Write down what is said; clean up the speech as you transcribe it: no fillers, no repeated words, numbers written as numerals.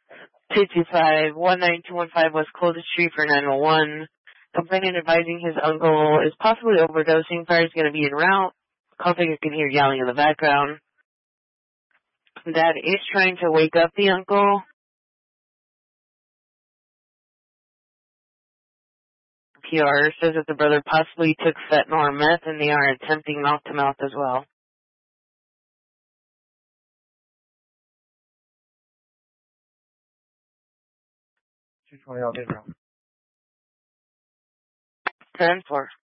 225-19215 West Coldest Street for 911. Complainant advising his uncle is possibly overdosing. Fire is going to be en route. Call taker can hear yelling in the background. Dad is trying to wake up the uncle. PR says that the brother possibly took fentanyl or meth, and they are attempting mouth-to-mouth as well. 220 all day, bro. 10-4.